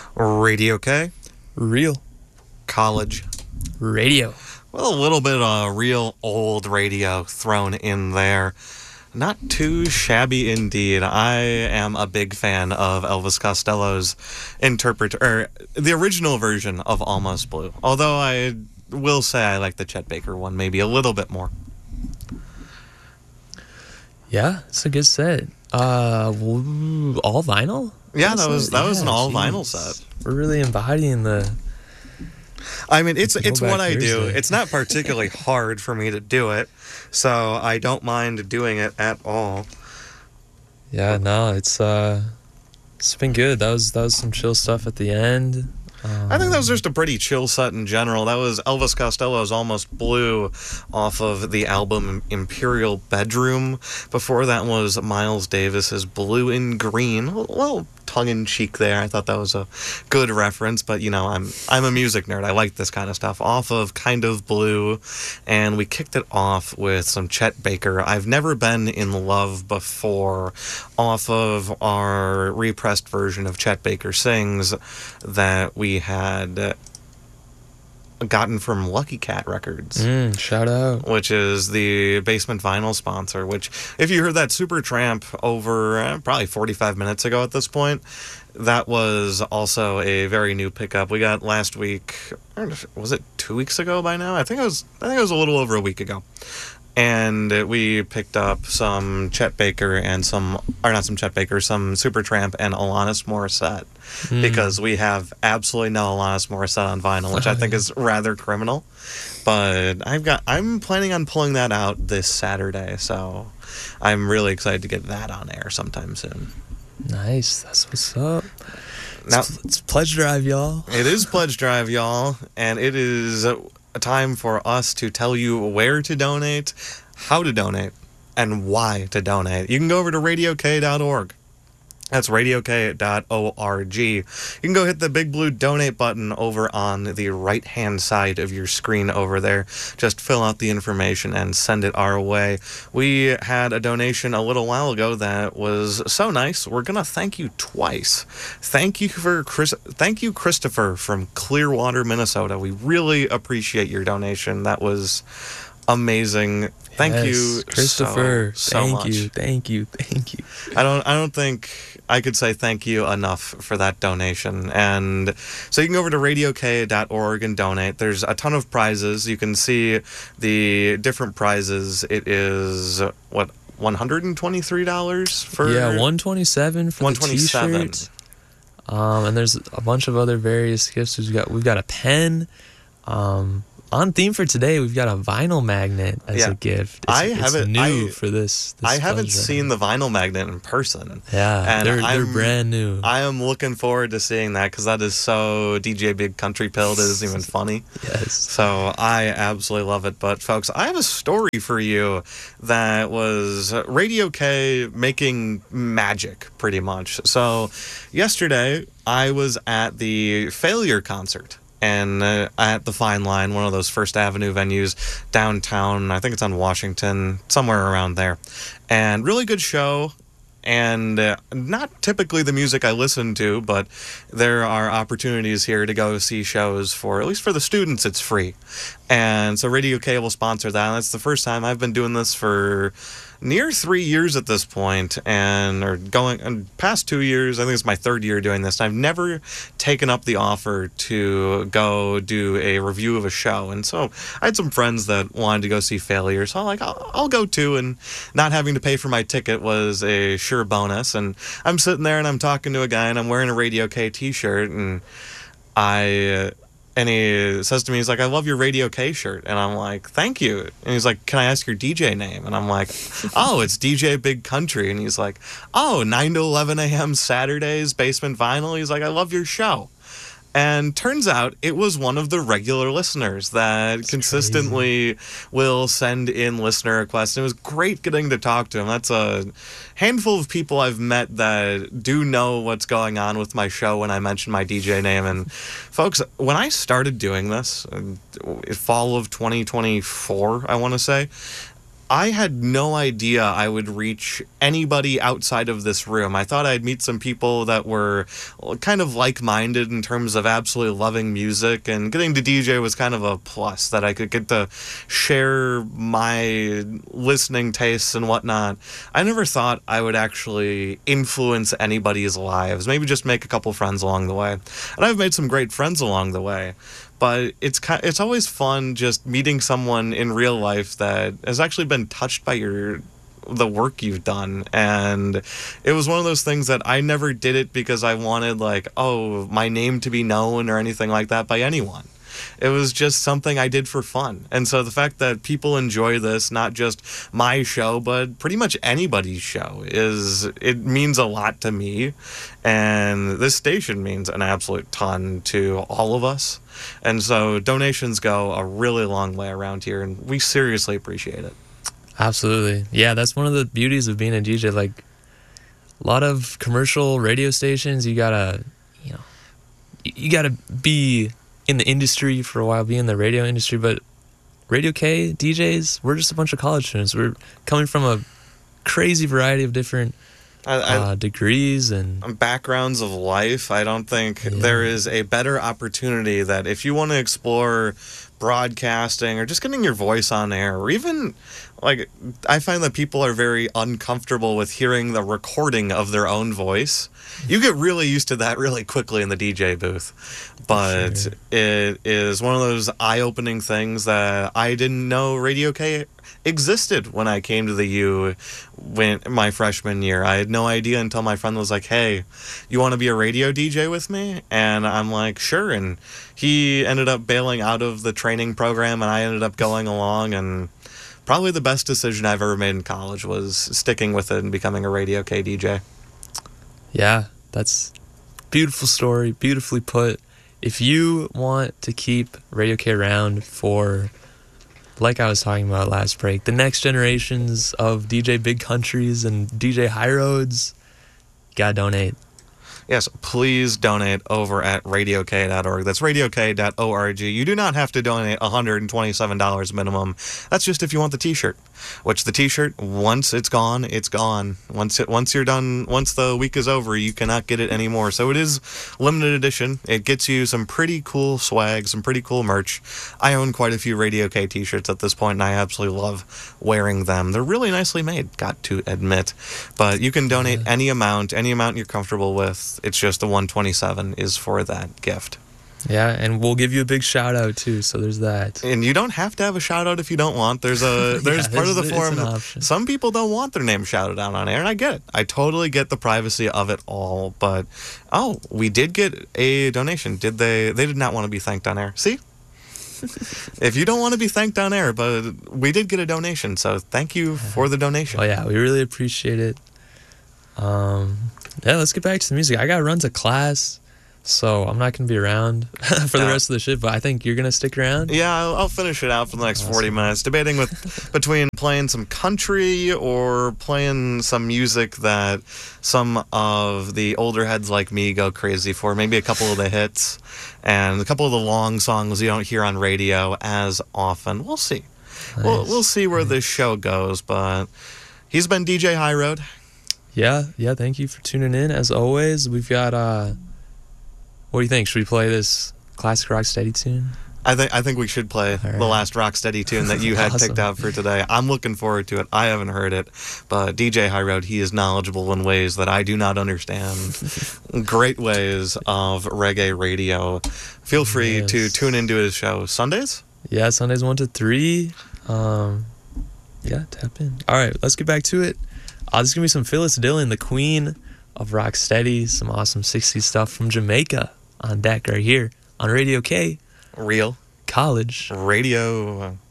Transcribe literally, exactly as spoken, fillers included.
Radio K, Real college radio. Well, a little bit of real old radio thrown in there. Not too shabby indeed. I am a big fan of Elvis Costello's interpret or the original version of Almost Blue. Although I will say I like the Chet Baker one maybe a little bit more. Yeah, it's a good set. Uh, w- all vinyl? Yeah, that was that yeah, was an all geez. vinyl set. We're really embodying the. I mean, it's it's Throwback what I do. Thursday. It's not particularly hard for me to do it, so I don't mind doing it at all. Yeah, no, it's uh, it's been good. That was that was some chill stuff at the end. Um, I think that was just a pretty chill set in general. That was Elvis Costello's Almost Blue off of the album Imperial Bedroom. Before that was Miles Davis's Blue and Green. A little tongue-in-cheek there. I thought that was a good reference, but you know, I'm I'm a music nerd. I like this kind of stuff. Off of Kind of Blue, and we kicked it off with some Chet Baker. I've Never Been in Love Before, off of our repressed version of Chet Baker Sings that we had gotten from Lucky Cat Records. Mm, shout out. Which is the Basement Vinyl sponsor, which, if you heard that Super Tramp over uh, probably forty-five minutes ago at this point, that was also a very new pickup. We got last week, I don't know, was it two weeks ago by now? I think it was, I think it was a little over a week ago. And we picked up some Chet Baker and some, or not some Chet Baker, some Supertramp and Alanis Morissette. Mm. Because we have absolutely no Alanis Morissette on vinyl, which I think is rather criminal. But I've got, I'm planning on pulling that out this Saturday, so I'm really excited to get that on air sometime soon. Nice, that's what's up. Now, it's, it's Pledge Drive, y'all. It is Pledge Drive, y'all, and it is a time for us to tell you where to donate, how to donate, and why to donate. You can go over to radio k dot org. That's radio k dot org. You can go hit the big blue donate button over on the right-hand side of your screen over there. Just fill out the information and send it our way. We had a donation a little while ago that was so nice. We're going to thank you twice. Thank you for Chris. Thank you, Christopher from Clearwater, Minnesota. We really appreciate your donation. That was amazing. Thank yes, you, Christopher. So, so thank much. you, thank you, thank you. I don't. I don't think I could say thank you enough for that donation. And so you can go over to radio k dot org and donate. There's a ton of prizes. You can see the different prizes. It is what one hundred and twenty-three dollars for yeah, one twenty-seven for one the twenty-seven. T-shirt. Um, and there's a bunch of other various gifts. We've got we've got a pen. Um. On theme for today, we've got a vinyl magnet as Yeah. a gift. It's, I it's haven't- new I- for this. this I haven't pleasure. seen the vinyl magnet in person. Yeah, and they're they're I'm- brand new. I am looking forward to seeing that because that is so D J Big Country Pill. It isn't even funny. Yes. So I absolutely love it. But folks, I have a story for you that was Radio K making magic pretty much. So yesterday I was at the Failure concert. And uh, at the Fine Line, one of those First Avenue venues downtown, I think it's on Washington, somewhere around there. And really good show. And uh, not typically the music I listen to, but there are opportunities here to go see shows for, at least for the students, it's free. And so Radio K will sponsor that. And that's the first time. I've been doing this for near three years at this point, and or going and past two years. I think it's my third year doing this. And I've never taken up the offer to go do a review of a show. And so I had some friends that wanted to go see Failure, so I'm like, I'll, I'll go too. And not having to pay for my ticket was a sure bonus. And I'm sitting there and I'm talking to a guy, and I'm wearing a Radio K t-shirt, and I. Uh, And he says to me, he's like, I love your Radio K shirt. And I'm like, thank you. And he's like, can I ask your D J name? And I'm like, oh, it's D J Big Country. And he's like, oh, nine to eleven a.m. Saturdays, Basement Vinyl. He's like, I love your show. And turns out it was one of the regular listeners that That's consistently crazy. will send in listener requests. And it was great getting to talk to him. That's a handful of people I've met that do know what's going on with my show when I mention my D J name. And folks, when I started doing this, fall of twenty twenty-four, I want to say, I had no idea I would reach anybody outside of this room. I thought I'd meet some people that were kind of like-minded in terms of absolutely loving music, and getting to D J was kind of a plus, that I could get to share my listening tastes and whatnot. I never thought I would actually influence anybody's lives, maybe just make a couple friends along the way. And I've made some great friends along the way. But it's kind, it's always fun just meeting someone in real life that has actually been touched by your the work you've done. And it was one of those things that I never did it because I wanted, like, oh, my name to be known or anything like that by anyone. It was just something I did for fun. And so the fact that people enjoy this, not just my show, but pretty much anybody's show, is, it means a lot to me. And this station means an absolute ton to all of us. And so donations go a really long way around here, and we seriously appreciate it. Absolutely. Yeah, that's one of the beauties of being a D J. Like, a lot of commercial radio stations, you gotta, you know, you gotta be in the industry for a while, be in the radio industry. But Radio K D Js, we're just a bunch of college students. We're coming from a crazy variety of different I, I, uh, degrees and backgrounds of life. I don't think yeah. there is a better opportunity that if you want to explore broadcasting or just getting your voice on air, or even, like, I find that people are very uncomfortable with hearing the recording of their own voice. You get really used to that really quickly in the D J booth. But sure. It is one of those eye-opening things that I didn't know Radio K existed when I came to the U when my freshman year. I had no idea until my friend was like, hey, you want to be a radio D J with me? And I'm like, sure. And he ended up bailing out of the training program, and I ended up going along, and probably the best decision I've ever made in college was sticking with it and becoming a Radio K D J. Yeah, that's beautiful story, beautifully put. If you want to keep Radio K around for, like I was talking about last break, the next generations of D J Big Countries and D J High Roads, you gotta donate. Yes, please donate over at radio k dot org. That's radio k dot org. You do not have to donate one hundred twenty-seven dollars minimum. That's just if you want the t-shirt. Which the t-shirt, once it's gone, it's gone. Once it, once you're done, once the week is over, you cannot get it anymore. So it is limited edition. It gets you some pretty cool swag, some pretty cool merch. I own quite a few Radio K t-shirts at this point, and I absolutely love wearing them. They're really nicely made, got to admit. But you can donate yeah. any amount, any amount you're comfortable with. It's just the one hundred twenty-seven is for that gift. Yeah, and we'll give you a big shout out too, so there's that. And you don't have to have a shout out if you don't want. There's a there's yeah, part of the forum. Some people don't want their name shouted out on air, and I get it. I totally get the privacy of it all. But oh, we did get a donation. Did they they did not want to be thanked on air. See? If you don't want to be thanked on air, but we did get a donation, so thank you for the donation. Oh yeah, we really appreciate it. Um yeah, let's get back to the music. I gotta run to class, so I'm not going to be around for the rest of the shift, but I think you're going to stick around? Yeah, I'll, I'll finish it out for the next awesome. forty minutes, debating with between playing some country or playing some music that some of the older heads like me go crazy for. Maybe a couple of the hits and a couple of the long songs you don't hear on radio as often. We'll see. Nice. We'll, we'll see where this show goes, but he's been D J High Road. Yeah, yeah, thank you for tuning in. As always, we've got... uh What do you think? Should we play this classic Rocksteady tune? I think I think we should play right. the last Rocksteady tune that you had awesome. picked out for today. I'm looking forward to it. I haven't heard it, but D J High Road, he is knowledgeable in ways that I do not understand. Great ways of reggae radio. Feel free yes. to tune into his show Sundays. Yeah, Sundays one to three. Um, yeah, tap in. All right, let's get back to it. Uh, this is gonna be some Phyllis Dillon, the queen of Rocksteady, some awesome sixties stuff from Jamaica on deck right here on Radio K. Real College Radio.